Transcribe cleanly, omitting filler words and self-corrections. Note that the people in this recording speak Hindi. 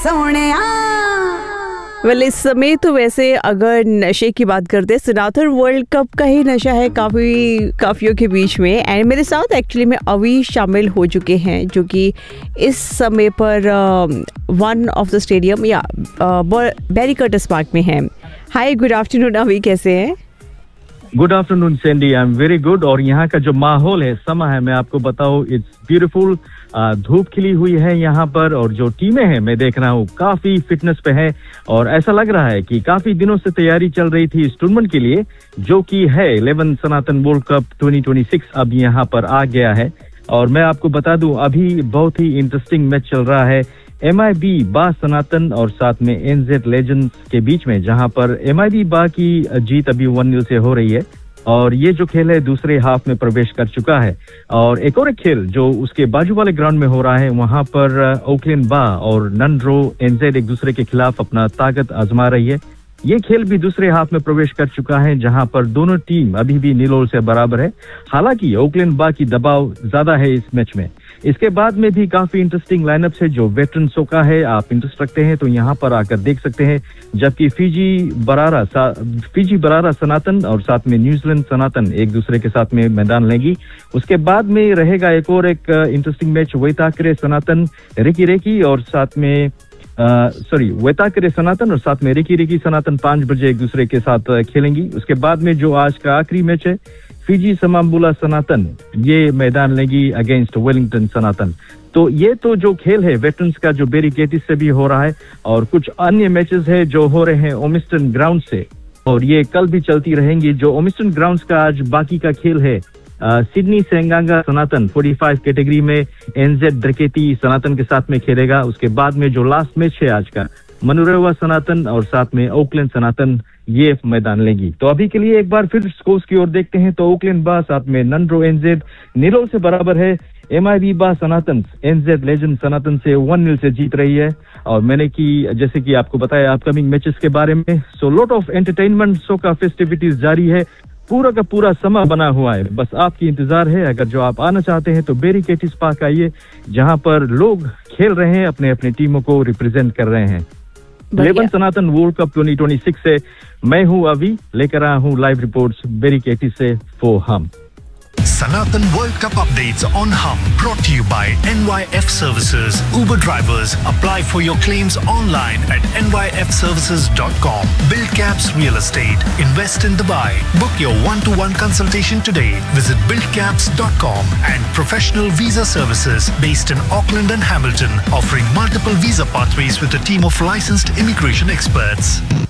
वेल इस समय तो वैसे अगर नशे की बात करते हैं, सनातन वर्ल्ड कप का ही नशा है काफियों के बीच में। एंड मेरे साथ एक्चुअली में अवी शामिल हो चुके हैं, जो कि इस समय पर वन ऑफ द स्टेडियम या बैरिकर्टस पार्क में है। हाय, गुड आफ्टरनून अवी, कैसे हैं? Good afternoon Sandy, I am very good. और यहाँ का जो माहौल है, समा है, मैं आपको बताऊँ, इट्स ब्यूटीफुल। धूप खिली हुई है यहाँ पर, और जो टीमें हैं मैं देख रहा हूँ काफी फिटनेस पे है, और ऐसा लग रहा है कि काफी दिनों से तैयारी चल रही थी इस टूर्नामेंट के लिए, जो कि है 11 सनातन वर्ल्ड कप 2026 अब यहाँ पर आ गया है। और मैं आपको बता दूं, अभी बहुत ही इंटरेस्टिंग मैच चल रहा है MIB बा सनातन और साथ में NZ लेजेंड्स के बीच में, जहां पर MIB बा की जीत अभी 1-0 से हो रही है, और ये जो खेल है दूसरे हाफ में प्रवेश कर चुका है। और एक खेल जो उसके बाजू वाले ग्राउंड में हो रहा है, वहां पर ओकलैंड बा और नंड्रो NZ एक दूसरे के खिलाफ अपना ताकत आजमा रही है। ये खेल भी दूसरे हाफ में प्रवेश कर चुका है, जहां पर दोनों टीम अभी भी 0 से बराबर है। हालांकि ओकलैंड बा की दबाव ज्यादा है इस मैच में। इसके बाद में भी काफी इंटरेस्टिंग लाइनअप है जो वेटरन सोका है। आप इंटरेस्ट रखते हैं तो यहाँ पर आकर देख सकते हैं। जबकि फिजी बरारा सनातन और साथ में न्यूजीलैंड सनातन एक दूसरे के साथ में मैदान लेंगी। उसके बाद में रहेगा एक इंटरेस्टिंग मैच, वेताकरे सनातन रेकी और साथ में वेताकरे सनातन और साथ में रेकी सनातन 5 बजे एक दूसरे के साथ खेलेंगी। उसके बाद में जो आज का आखिरी मैच है, फिजी समाम्बुला सनातन ये मैदान लेगी अगेंस्ट वेलिंगटन सनातन। तो ये तो जो खेल है वेटरन्स का, जो बैरिकेटिस से भी हो रहा है, और कुछ अन्य मैचेस है जो हो रहे हैं ओमिस्टन ग्राउंड से, और ये कल भी चलती रहेंगी। जो ओमिस्टन ग्राउंड का आज बाकी का खेल है, सिडनी सेंगांगा सनातन 45 कैटेगरी में NZ ड्रकेती सनातन के साथ में खेलेगा। उसके बाद में जो लास्ट मैच है आज का, मनुरेवा सनातन और साथ में ओकलैंड सनातन ये मैदान लेगी। तो अभी के लिए एक बार फिर स्कोर्स की ओर देखते हैं तो ओकलैंड बा साथ में नंड्रो NZ 0 से बराबर है। MIB बा सनातन NZ लेजेंड सनातन से 1-0 से जीत रही है। और मैंने जैसे कि आपको बताया अपकमिंग मैचेस के बारे में, so lot of entertainment, सोका festivities जारी है, पूरा का पूरा समा बना हुआ है। बस आपकी इंतजार है। अगर जो आप आना चाहते हैं तो बैरिकेटिस पार्क आइए, जहां पर लोग खेल रहे हैं, अपने अपने टीमों को रिप्रेजेंट कर रहे हैं। 11 सनातन वर्ल्ड कप 2026 से मैं हूं अभी, लेकर आया हूं लाइव रिपोर्ट्स बैरिकेटिस से फॉर हम। Sanatan World Cup updates on Hum, brought to you by NYF Services. Uber drivers, apply for your claims online at nyfservices.com. Build Caps Real Estate. Invest in Dubai. Book your one-to-one consultation today. Visit buildcaps.com. And Professional Visa Services, based in Auckland and Hamilton, offering multiple visa pathways with a team of licensed immigration experts.